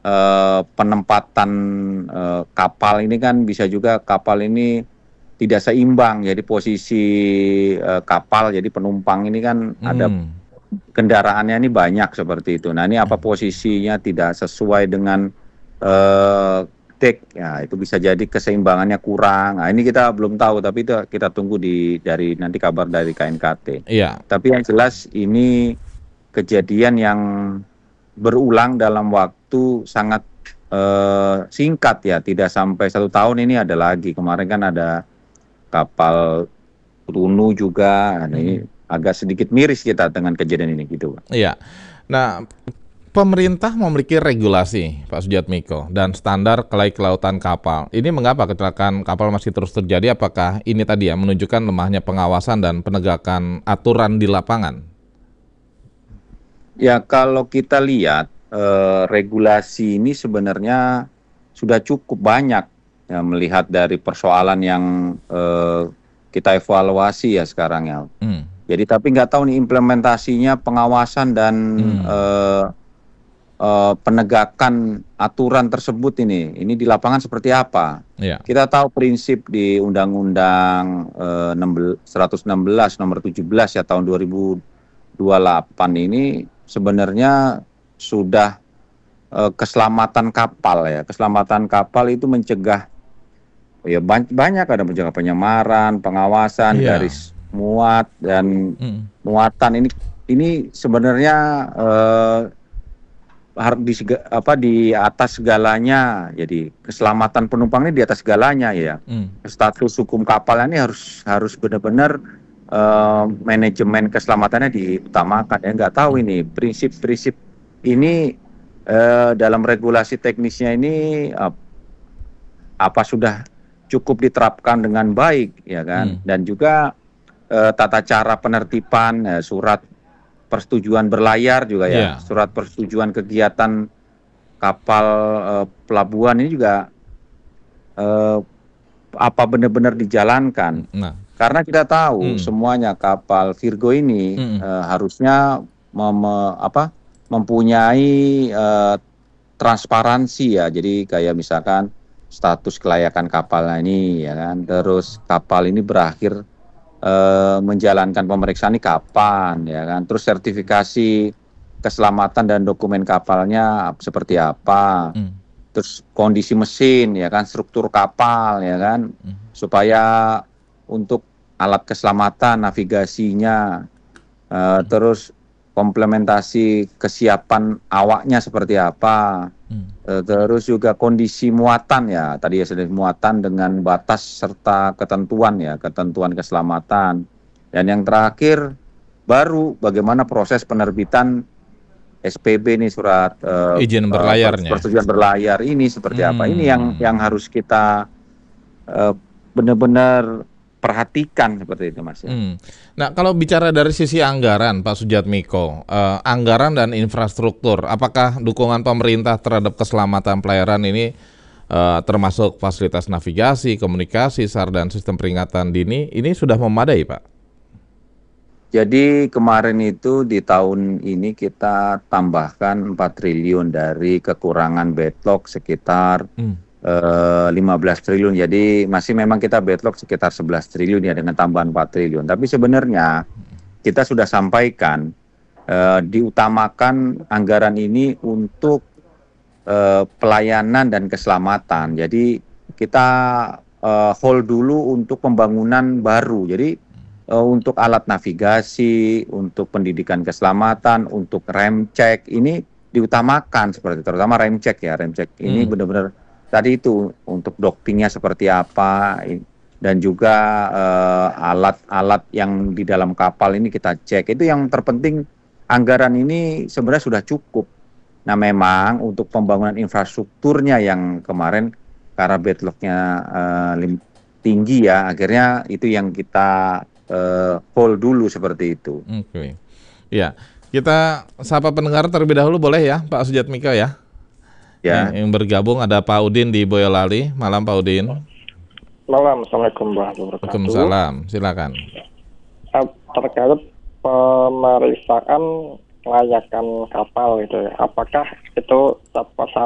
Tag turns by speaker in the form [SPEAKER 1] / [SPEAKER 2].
[SPEAKER 1] penempatan kapal ini kan bisa juga kapal ini tidak seimbang. Jadi posisi kapal, jadi penumpang ini kan ada kendaraannya ini banyak seperti itu. Nah ini apa posisinya tidak sesuai dengan deck, ya itu bisa jadi keseimbangannya kurang. Nah ini kita belum tahu, tapi itu kita tunggu dari nanti kabar dari KNKT.
[SPEAKER 2] Iya.
[SPEAKER 1] Tapi yang jelas ini kejadian yang berulang dalam waktu sangat singkat ya, tidak sampai 1 tahun ini ada lagi. Kemarin kan ada kapal Runu juga, nah, ini agak sedikit miris kita dengan kejadian ini gitu.
[SPEAKER 2] Iya. Nah, pemerintah memiliki regulasi, Pak Sujatmiko, dan standar kelautan kapal. Ini mengapa kecelakaan kapal masih terus terjadi? Apakah ini tadi ya menunjukkan lemahnya pengawasan dan penegakan aturan di lapangan?
[SPEAKER 1] Ya kalau kita lihat regulasi ini sebenarnya sudah cukup banyak ya, melihat dari persoalan yang kita evaluasi ya sekarang ya. Jadi tapi nggak tahu nih implementasinya, pengawasan dan penegakan aturan tersebut ini di lapangan seperti apa.
[SPEAKER 2] Iya.
[SPEAKER 1] Kita tahu prinsip di Undang-Undang 116 nomor 17 ya tahun 2028 ini sebenarnya sudah keselamatan kapal ya. Keselamatan kapal itu mencegah ya banyak, ada mencegah penyemaran, pengawasan, garis muat dan muatan ini sebenarnya harus di atas segalanya. Jadi keselamatan penumpang ini di atas segalanya ya. Status hukum kapal ini harus benar-benar manajemen keselamatannya diutamakan ya. Nggak tahu ini prinsip-prinsip ini dalam regulasi teknisnya ini apa sudah cukup diterapkan dengan baik ya kan. Dan juga tata cara penertiban surat persetujuan berlayar juga ya, surat persetujuan kegiatan kapal pelabuhan ini juga apa benar-benar dijalankan. Karena kita tahu semuanya kapal Virgo ini harusnya mempunyai transparansi ya. Jadi kayak misalkan status kelayakan kapalnya ini ya kan, terus kapal ini berakhir menjalankan pemeriksaan ini kapan ya kan, terus sertifikasi keselamatan dan dokumen kapalnya seperti apa, terus kondisi mesin ya kan, struktur kapal ya kan, supaya untuk alat keselamatan navigasinya, terus komplementasi kesiapan awaknya seperti apa, terus juga kondisi muatan ya, tadi ya sudah muatan dengan batas serta ketentuan ya, ketentuan keselamatan. Dan yang terakhir baru bagaimana proses penerbitan SPB nih, surat
[SPEAKER 2] izin berlayarnya.
[SPEAKER 1] persetujuan berlayar ini seperti apa. Ini yang harus kita benar-benar perhatikan seperti itu Mas.
[SPEAKER 2] Nah kalau bicara dari sisi anggaran Pak Sujatmiko, anggaran dan infrastruktur, apakah dukungan pemerintah terhadap keselamatan pelayaran ini termasuk fasilitas navigasi, komunikasi, SAR dan sistem peringatan dini ini sudah memadai Pak?
[SPEAKER 1] Jadi kemarin itu di tahun ini kita tambahkan 4 triliun dari kekurangan backlog sekitar 15 triliun. Jadi masih memang kita backlog sekitar 11 triliun ya dengan tambahan 4 triliun. Tapi sebenarnya kita sudah sampaikan diutamakan anggaran ini untuk pelayanan dan keselamatan. Jadi kita hold dulu untuk pembangunan baru. Jadi untuk alat navigasi, untuk pendidikan keselamatan, untuk rem cek ini diutamakan seperti terutama rem cek ya. Rem cek ini benar-benar tadi itu untuk dockingnya seperti apa, dan juga alat-alat yang di dalam kapal ini kita cek. Itu yang terpenting, anggaran ini sebenarnya sudah cukup. Nah memang untuk pembangunan infrastrukturnya yang kemarin karena backlognya tinggi ya, akhirnya itu yang kita hold dulu seperti itu.
[SPEAKER 2] Oke. Ya, kita sapa pendengar terlebih dahulu boleh ya Pak Sujatmiko ya?
[SPEAKER 1] Ya.
[SPEAKER 2] Yang bergabung ada Pak Udin di Boyolali. Malam Pak Udin.
[SPEAKER 3] Malam, Assalamualaikum warahmatullahi wabarakatuh.
[SPEAKER 2] Waalaikumsalam, silakan.
[SPEAKER 3] Terkait pemeriksaan kelayakan kapal gitu ya, apakah itu